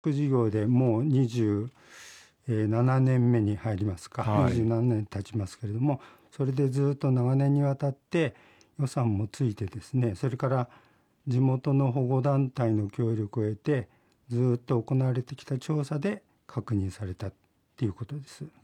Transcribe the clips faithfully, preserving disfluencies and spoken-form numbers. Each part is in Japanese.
事業でもうにじゅうななねんめに入りますか、 はい、 にじゅうななねん経ちますけれども、それでずっと長年にわたって予算もついてですね、それから地元の保護団体の協力を得てずっと行われてきた調査で確認されたっていうことです。 うん、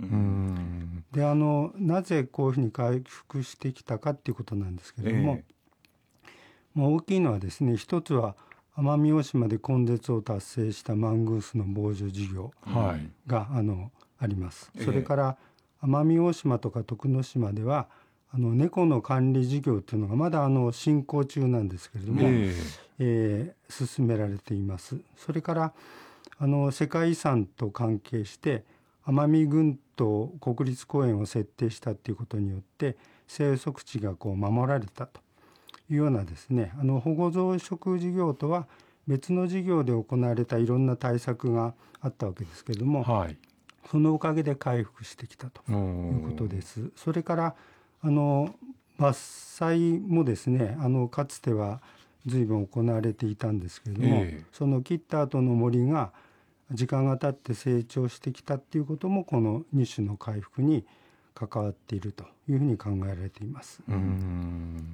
であのなぜこういうふうに回復してきたかっていうことなんですけれども、 えまあ、大きいのはですね、一つは奄美大島で根絶を達成したマングースの防除事業え、はい、 があのあります。 ええそれから奄美大島とか徳之島ではあの猫の管理事業というのがまだあの進行中なんですけれども、 ええー進められています。それからあの世界遺産と関係して奄美群島国立公園を設定したということによって生息地がこう守られたというようなですね、あの保護増殖事業とは別の事業で行われたいろんな対策があったわけですけれども、 え、はい、 そのおかげで回復してきたとおいうことでー、 す。それからあの伐採もですね、あのかつては随分行われていたんですけれども、 ええ、 その切った後の森が時間が経って成長してきたっていうこともこのに種の回復に関わっているというふうに考えられています。 うん、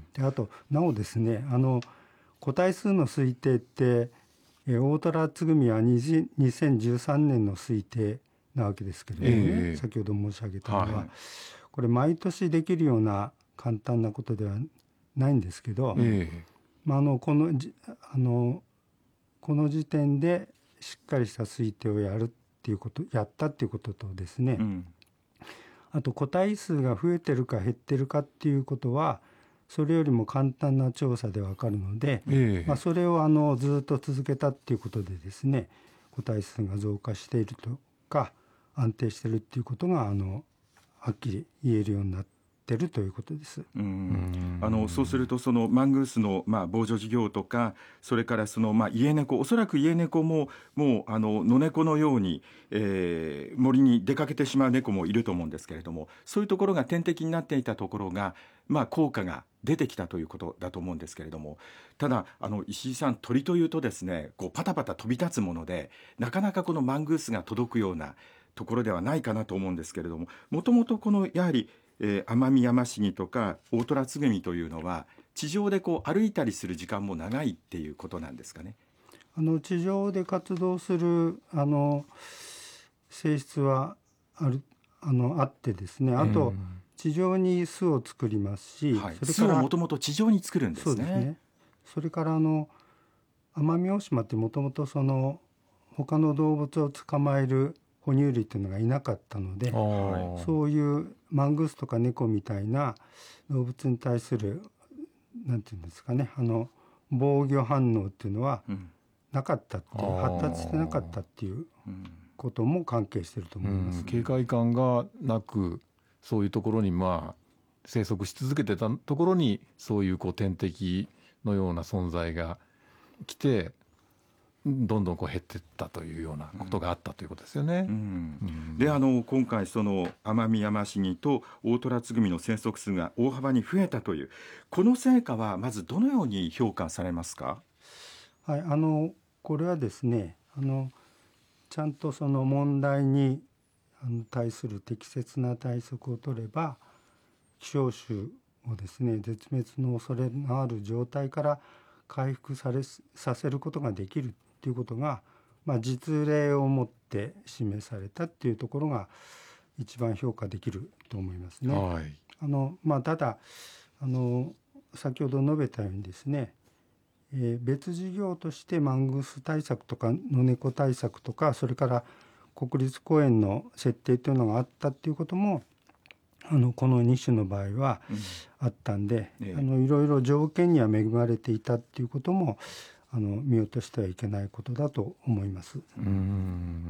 であとなおですね、あの個体数の推定ってえー大虎つぐみはにせんじゅうさんねんの推定なわけですけれどもね、 ええ、 先ほど申し上げたのは、 はい、 これ毎年できるような簡単なことではないんですけど、 ええ、 まあ、あのこのじあのこの時点でしっかりした推定をやるっていうことやったっていうこととですね、 うん、 あと個体数が増えてるか減ってるかっていうことはそれよりも簡単な調査でわかるので、まあ、 ええ、 それをあのずっと続けたっていうことでですね、個体数が増加しているとか安定しているっていうことがあのはっきり言えるようになってるということです。 ううん、あのそうするとそのマングースの、まあ、防除事業とか、それからその、まあ、家猫、おそらく家猫ももうあの野猫のように、えー森に出かけてしまう猫もいると思うんですけれども、そういうところが天敵になっていたところが、まあ、効果が出てきたということだと思うんですけれども、ただあの石井さん、鳥というとですね、こうパタパタ飛び立つものでなかなかこのマングースが届くようなところではないかなと思うんですけれども、もともとこのやはりえー、奄美ヤマシギとかオオトラツグミというのは地上でこう歩いたりする時間も長いっていうことなんですかね。 あの地上で活動するあの性質はあるあのあってですね、あと地上に巣を作りますし、 はい、 それから巣をもともと地上に作るんですね。 そうですね、それからあの奄美大島ってもともとその他の動物を捕まえる哺乳類というのがいなかったので、 はい、 そういうマングースとか猫みたいな動物に対するなんていうんですかね、あの防御反応っていうのはうん、 なかったっていう、発達してなかったっていううん、 ことも関係しているとう思います。 ん、警戒感がなくそういうところにまあ生息し続けてたところにそういうこう天敵のような存在が来てどんどんこう減っていったというようなことがあったということですよね。 うんうん、 であの今回その奄美ヤマシギとオオトラツグミの生息数が大幅に増えたというこの成果はまずどのように評価されますか。 はい、あのこれはですね、あのちゃんとその問題にあの対する適切な対策を取れば希少種をですね絶滅の恐れのある状態から回復されさせることができるっていうことが、まあ、実例をもって示されたっていうところが一番評価できると思いますね。 はい、 あのまあ、ただあの先ほど述べたようにですね、えー別事業としてマングース対策とか野猫対策とかそれから国立公園の設定というのがあったっていうこともあのこのに種の場合はあったんで、 ええあのいろいろ条件には恵まれていたっていうこともあの見落としてはいけないことだと思います。 うん、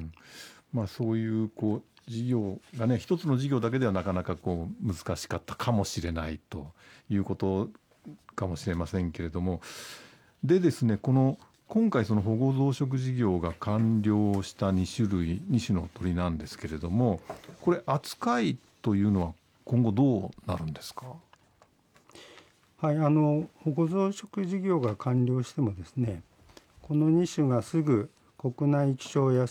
まあそういうこう事業がね一つの事業だけではなかなかこう難しかったかもしれないということかもしれませんけれども、でですね、この今回その保護増殖事業が完了したに種類に種の鳥なんですけれども、これ扱いというのは今後どうなるんですか。 はい、あの保護増殖事業が完了してもですね、このに種がすぐ国内希少野